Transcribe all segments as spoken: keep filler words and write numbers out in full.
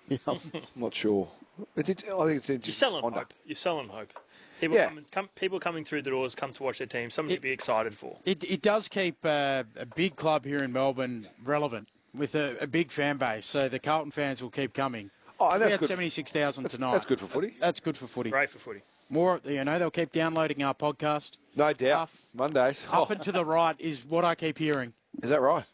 Yeah, I'm not sure. It's, it, I think it's You're selling Honda. hope. You're selling hope. People, Yeah. coming, come, people coming through the doors come to watch their team. Something It- to be excited for. It, it does keep uh, a big club here in Melbourne relevant with a, a big fan base, so the Carlton fans will keep coming. Oh, and we that's had good. seventy-six thousand That's, tonight. that's good for footy. That's good for footy. Great for footy. More, you know, they'll keep downloading our podcast. No doubt. Up, Mondays. up Oh, and to the right is what I keep hearing. is that right?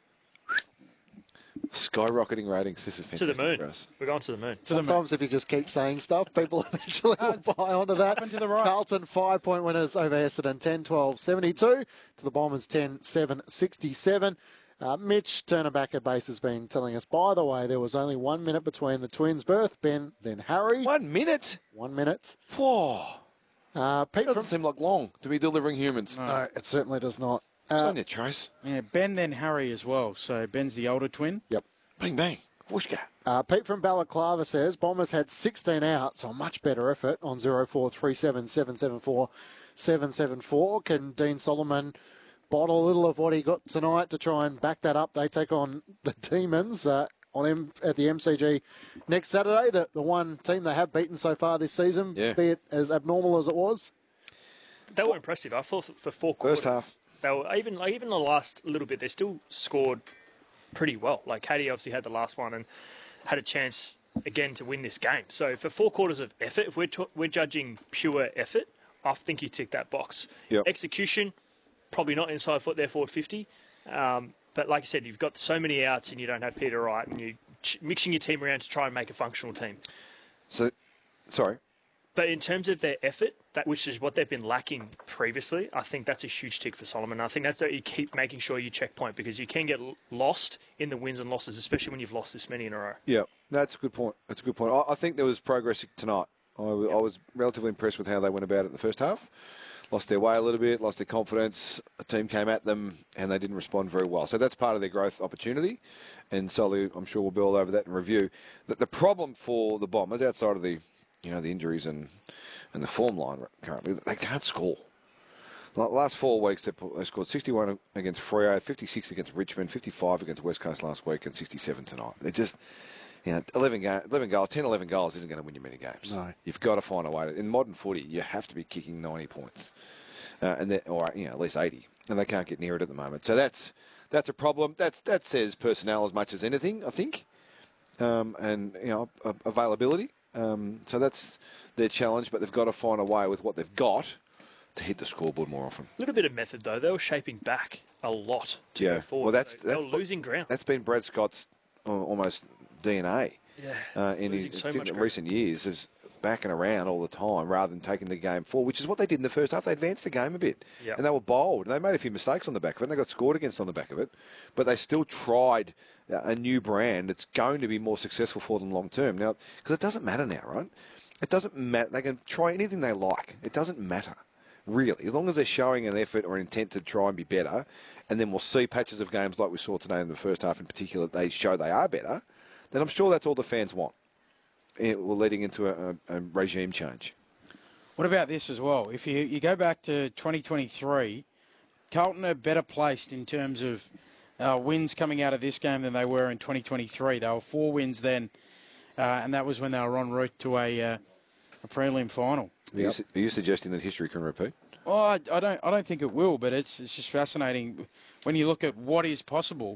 Skyrocketing ratings. This is To fantastic the moon. for us. We're going to the moon. To the moon. Sometimes if you just keep saying stuff, people eventually will buy onto that. Up and to the right. Carlton, five-point winners over Essendon, ten twelve seventy-two. To the Bombers, ten seven sixty-seven. Uh, Mitch Turner-back at base has been telling us, by the way, there was only one minute between the twins' birth, Ben, then Harry. One minute? One minute. Whoa. Uh, Pete Doesn't from... seem like long to be delivering humans. No, it certainly does not. Uh, Uh, On your Trace. Yeah, Ben then Harry as well. So Ben's the older twin. yep. Bang, bang. Whooshka. Uh, Pete from Balaclava says Bombers had sixteen outs, a much better effort on zero four three seven seven seven four seven seven four. Can Dean Solomon bottle a little of what he got tonight to try and back that up? They take on the Demons uh, on M- at the M C G next Saturday, the, the one team they have beaten so far this season, Yeah. be it as abnormal as it was. They were impressive. I thought for four quarters. First half. They were even like even the last little bit. They still scored pretty well. Like Katie obviously had the last one and had a chance again to win this game. So for four quarters of effort, if we're t- we're judging pure effort, I think you tick that box. Yep. Execution, probably not inside foot there forward fifty. Um, but like I said, you've got so many outs and you don't have Peter Wright, and you're ch- mixing your team around to try and make a functional team. So, sorry. But in terms of their effort, that which is what they've been lacking previously, I think that's a huge tick for Solomon. I think that's that you keep making sure you checkpoint, because you can get l- lost in the wins and losses, especially when you've lost this many in a row. Yeah, that's a good point. That's a good point. I, I think there was progress tonight. I, w- I was relatively impressed with how they went about it in the first half. Lost their way a little bit, lost their confidence. A team came at them and they didn't respond very well. So that's part of their growth opportunity. And Solly, I'm sure, will be all over that in review. The, the problem for the Bombers, outside of the, you know, the injuries and, and the form line currently, they can't score. Like last four weeks, they, put, they scored sixty-one against Freo, fifty-six against Richmond, fifty-five against West Coast last week, and sixty-seven tonight. They just, you know, eleven, ga- eleven goals, ten, eleven goals isn't going to win you many games. No. You've got to find a way. To, in modern footy, you have to be kicking ninety points, uh, and then, or you know, at least eighty, and they can't get near it at the moment. So that's that's a problem. That's that says personnel as much as anything, I think, um, and you know, a- availability. Um, so that's their challenge, but they've got to find a way with what they've got to hit the scoreboard more often. A little bit of method, though. They were shaping back a lot to Yeah. go forward. Well, that's- they, they that's were what- losing ground. That's been Brad Scott's uh, almost D N A Yeah, uh, in losing his so in much ground. recent years, is backing around all the time rather than taking the game forward, which is what they did in the first half. They advanced the game a bit, Yeah. and they were bold. And they made a few mistakes on the back of it, and they got scored against on the back of it, but they still tried a new brand that's going to be more successful for them long term. Now, because it doesn't matter now, right? It doesn't matter. They can try anything they like. It doesn't matter, really. As long as they're showing an effort or an intent to try and be better, and then we'll see patches of games like we saw today in the first half in particular, they show they are better, then I'm sure that's all the fans want. It, well, leading into a, a, a regime change. What about this as well? If you, you go back to twenty twenty-three, Carlton are better placed in terms of uh, wins coming out of this game than they were in twenty twenty-three. They were four wins then, uh, and that was when they were en route to a, uh, a prelim final. Are, you, su- are you suggesting that history can repeat? Well, I, I don't. I don't think it will, but it's it's just fascinating when you look at what is possible.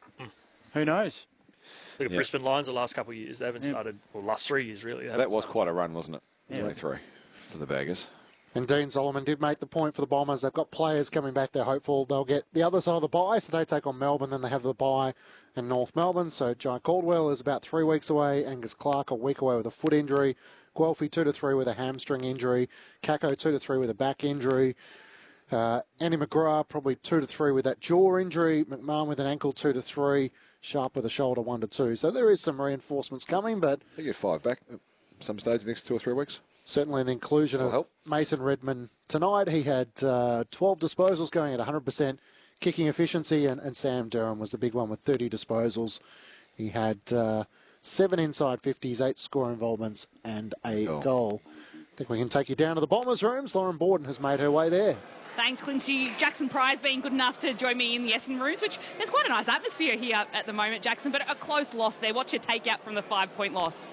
Who knows? Look at Yeah. Brisbane Lions the last couple of years. They haven't Yeah. started, well, last three years, really. They That haven't was started. quite a run, wasn't it? Yeah. twenty-three for the Baggers. And Dean Solomon did make the point for the Bombers. They've got players coming back. They're hopeful they'll get the other side of the bye. So they take on Melbourne, then they have the bye in North Melbourne. So Jai Caldwell is about three weeks away. Angus Clark a week away with a foot injury. Guelphy two to three with a hamstring injury. Kako two to three with a back injury. Uh, Andy McGrath probably two to three with that jaw injury. McMahon with an ankle two to three. Sharp with a shoulder one to two. So there is some reinforcements coming, but They get five back at some stage the next two or three weeks. certainly the inclusion Will of help. Mason Redmond tonight. He had uh, twelve disposals going at one hundred percent kicking efficiency, and, and Sam Durham was the big one with thirty disposals. He had uh, seven inside fifties, eight score involvements, and a Oh. goal. I think we can take you down to the Bombers' rooms. Lauren Borden has made her way there. Thanks, Clinchy. Jackson Prize being good enough to join me in the Essendon rooms, which there's quite a nice atmosphere here at the moment, Jackson, but a close loss there. What's your takeout from the five-point loss?